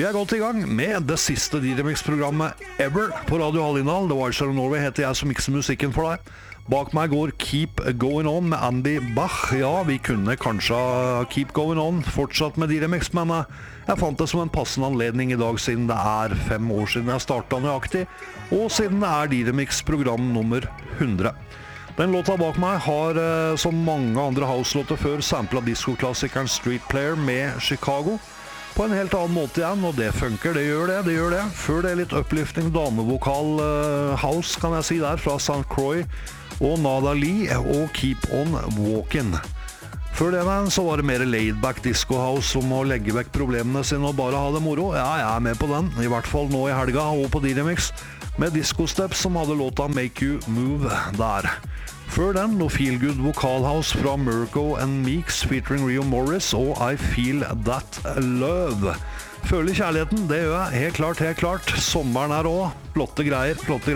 Vi godt I gang med det siste D-Remix-programmet ever på Radio Hallingdal. The Wild Shadow Norway heter jeg som mikser musikken for deg. Bak meg går Keep Going On med Andy Bach. Ja, vi kunne kanskje Keep Going On fortsatt med D-Remix, men jeg fant det som en passende anledning I dag siden det 5 år siden jeg startet nøyaktig, og siden det D-Remix-program nummer 100. Den låta bak meg har, som mange andre house-låter før, samplet disco-klassikeren Street Player med Chicago på en helt annen måte igjen, og det funker, det gjør det. Før det litt uplifting damevokal house, kan jeg si der, fra St. Croix og Nada Lee og Keep On Walkin'. Før det så var det mer laid-back disco house som å legge vekk problemene sine og bare ha det moro. Ja, jeg med på den, I hvert fall nå I helga og på D-Remix, med Disco Steps som hadde låta Make You Move der. Før den, noe feel-good vokalhouse fra Mirko and Meeks featuring Rio Morris og I Feel That Love. Føler kjærligheten, det gjør jeg, helt klart. Sommeren også, flotte greier.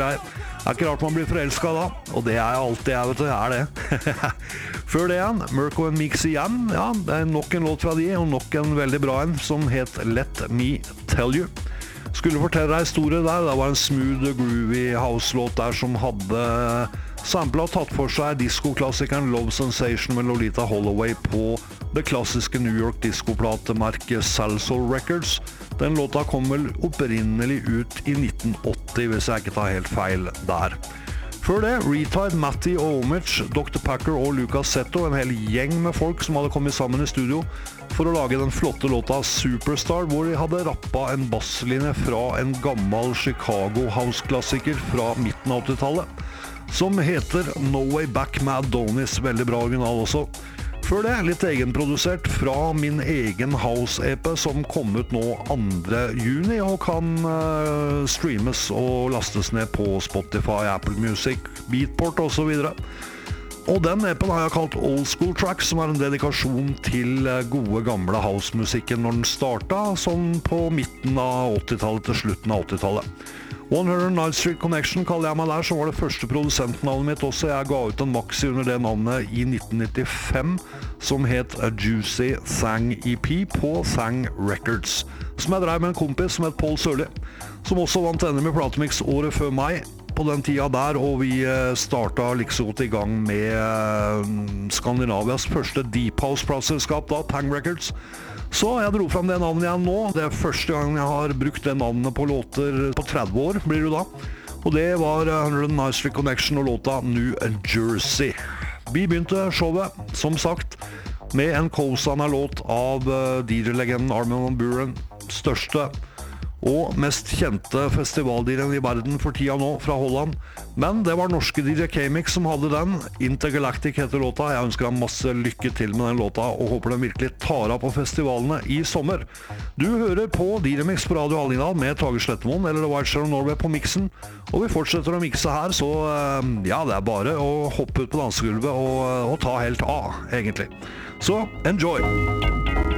Ikke rart man blir forelsket da, og det jeg alltid, vet du, jeg det. Før det igjen, Mirko and Meeks igjen, ja, det nok en låt fra de, og nok en veldig bra en, som het Let Me Tell You. Skulle fortelle deg historie der, det var en smooth, groovy house-låt der som hadde samplet og tatt for seg disco-klassikeren Love Sensation med Lolita Holloway på det klassiske New York disco-platemerket Salsoul Records. Den låta kom vel opprinnelig ut I 1980, hvis jeg ikke tar helt feil der. Før det, Retide, Matty og Omich, Dr. Packer og Lucas Seto, en hel gjeng med folk som hadde kommet sammen I studio for å lage den flotte låta Superstar, hvor de hadde rappet en basslinje fra en gammel Chicago house-klassiker fra midten av 80-tallet, som heter No Way Back med Adonis, veldig bra original også. Før det, litt egenprodusert fra min egen house-EP som kom ut nå 2. juni og kan streames og lastes ned på Spotify, Apple Music, Beatport og så videre. Og den EPen har jeg kalt Old School Tracks, som en dedikasjon til gode gamle house-musikken når den startet, sånn på midten av 80-tallet til slutten av 80-tallet. 100 Night Street Connection kaller jeg meg der, som var det første produsentnavnet mitt også. Jeg ga ut en maxi under det navnet I 1995, som het A Juicy Thang EP på Thang Records, som jeg drev med en kompis som het Paul Sørli, som også vant NM I Platemix året før meg på den tida der, og vi startet liksom I gang med Skandinavias første Deep House-plateselskap da, Thang Records. Så jeg dro frem det navnet igjen nå. Det første gang jeg har brukt det navnet på låter på 30 år, blir det da. Og det var 100 Night Street Connection og låta New Jersey. Vi begynte showet, som sagt, med en Coasana-låt av DJ-legenden Armin van Buuren, største og mest kjente festivaldiren I verden for tida nå, fra Holland. Men det var norske DJ K-Mix som hadde den. Intergalactic heter låta. Jeg ønsker ham masse lykke til med den låta, og håper den virkelig tar av på festivalene I sommer. Du hører på D-Remix på Radio Hallingdal med Tage Slettemoen, eller The Wild Shadow Norway på mixen. Og vi fortsetter å mixe her, så ja, det bare å hoppe ut på dansegulvet og ta helt av, egentlig. Så, enjoy!